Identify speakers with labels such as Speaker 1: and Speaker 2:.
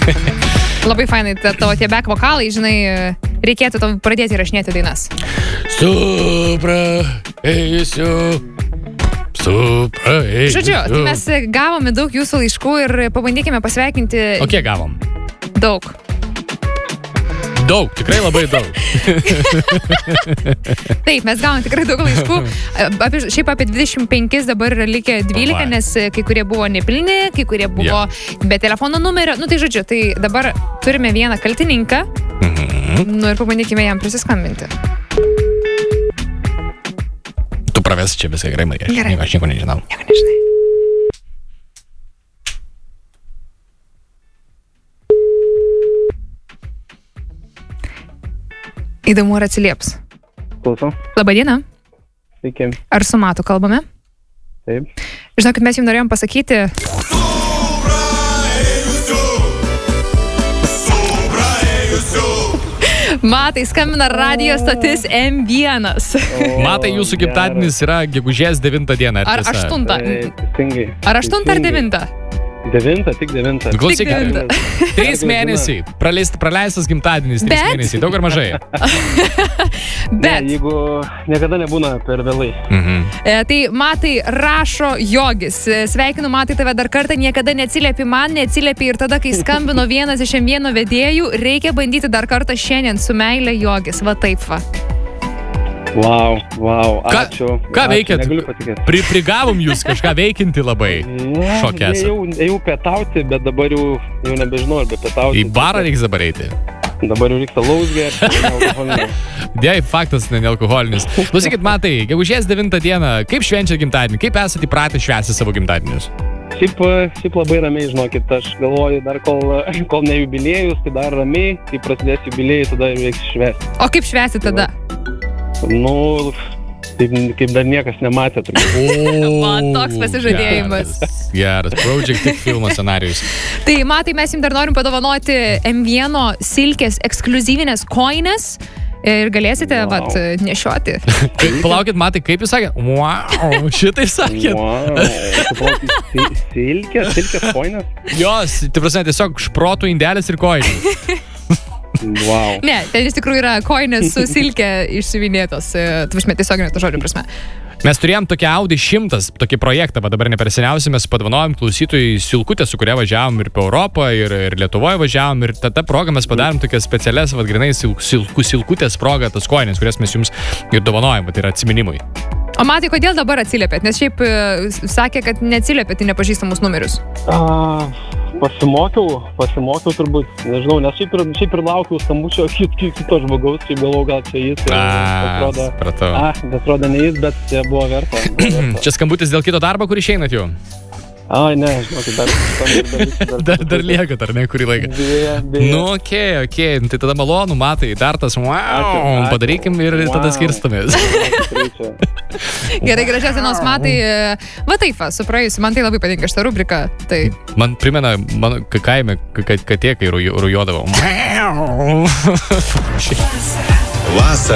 Speaker 1: Labai fainai, tavo tie back vokalai, žinai, reikėtų tau pradėti įrašinėti dainas. Žodžiu, tai mes gavome daug jūsų laiškų ir pabandykime pasveikinti.
Speaker 2: O kiek gavom?
Speaker 1: Daug.
Speaker 2: Daug, tikrai labai daug.
Speaker 1: Taip, mes gavom tikrai daug laiškų. Šiaip apie 25 dabar yra likę 12, nes kai kurie buvo nepilni, kai kurie buvo be telefono numerio. Nu tai žodžiu, tai dabar turime vieną kaltininką. Nu ir pabandykime jam prisiskambinti.
Speaker 2: Tu pravesi čia visai gerai, Marija.
Speaker 1: Gerai.
Speaker 2: Aš nieko nežinau.
Speaker 1: Nieko nežinai. Įdomu, ar atsilieps.
Speaker 3: Klausau.
Speaker 1: Labadiena.
Speaker 3: Sveiki.
Speaker 1: Ar su Matu kalbame?
Speaker 3: Taip.
Speaker 1: Žinokit, mes jums norėjom pasakyti. Matai, skambina radijo stotis M1.
Speaker 2: Matai, jūsų gimtadienis yra gegužės 9 dieną.
Speaker 1: Ar 8?
Speaker 3: Teisingai.
Speaker 1: Ar 8 ar 9?
Speaker 3: 9, tik 9.
Speaker 2: Klausykite, 3 mėnesiai. Praleistas gimtadienis, 3 mėnesiai. Daug ar mažai?
Speaker 1: Bet.
Speaker 3: Ne, jeigu niekada nebūna per vėlai.
Speaker 1: Tai Matai rašo Jogis. Sveikinu, Matai, tave dar kartą, niekada neatsiliepi man, neatsiliepi ir tada, kai skambino vienas iš M1 vedėjų, reikia bandyti dar kartą šiandien su meile Jogis. Va taip va.
Speaker 3: Wow, ačiū.
Speaker 2: Ką veikėt?
Speaker 3: Negaliu patikėti.
Speaker 2: Prigavom jūs kažką veikinti labai. Šokės.
Speaker 3: Ėjau pietauti, bet dabar jau nebežinau, ar be pietauti.
Speaker 2: Į barą reiks dabar eiti.
Speaker 3: Dabar jau reiks alaus gerti.
Speaker 2: Dėj, faktas, nealkoholinis. Klausykit, Matai, gegužės 9 dieną, kaip švenčiat gimtadienį? Kaip esate įpratę švęsti savo gimtadienius?
Speaker 3: Šiaip labai ramiai, žinokit, aš galvoju, dar kol ne jubiliejus, tai dar ramiai, kai prasidės jubiliejai, tada reiks švęsti.
Speaker 1: O kaip švęsti tada?
Speaker 3: Nu, taip, kaip dar niekas nematė.
Speaker 1: Man toks pasižadėjimas.
Speaker 2: Geras, Project Tik filmo scenarijus.
Speaker 1: Tai Matai, mes jums dar norim padovanoti M1 silkės ekskliuzyvinės koinės ir galėsite nešioti.
Speaker 2: Palaukit, Matai, kaip jūs sakėt? Wow, šitaip sakėt.
Speaker 3: Wow, silkės koinės?
Speaker 2: Jos, tai prasme, tiesiog šprotų indelis ir koinės.
Speaker 3: Wow.
Speaker 1: Ne, ten iš tikrųjų yra koinės su silkė išsivinėtos, tiesiogine to žodžio prasme.
Speaker 2: Mes turėjom tokį Audi 100, tokį projektą, dabar neperseniausiai mes padovanojom klausytojai silkutę, su kuria važiavom ir po Europą, ir Lietuvoje važiavom, ir tada progą mes padarėm tokias specialias, grinai silkutės progą, tas koinės, kurias mes jums ir dovanojom, tai yra atsiminimui.
Speaker 1: O Matai, kodėl dabar atsiliepėt? Nes šiaip sakė, kad neatsiliepėt į nepažįstamus numerius.
Speaker 3: Pasimokiau turbūt, nežinau, nes šiaip ir laukiau skambučio kito žmogaus, šiaip galvau, gal čia jis. Atrodo ne jis, bet buvo verta.
Speaker 2: Čia skambutis dėl kito darbo, kur išeinat jau?
Speaker 3: Ai, ne, žinokit,
Speaker 2: dar lieka, ar ne, kurį laiką. Nu, okei, tai tada malonu, Matai, dar tas, padarykim ir tada skirstamės.
Speaker 1: Gerai, gražios dienos, Matai. Va taip, su praėjusiu, man tai labai patinka šitą rubriką. Tai...
Speaker 2: Man primena, mano kaime, katė, kai rujodavo.
Speaker 4: Vasara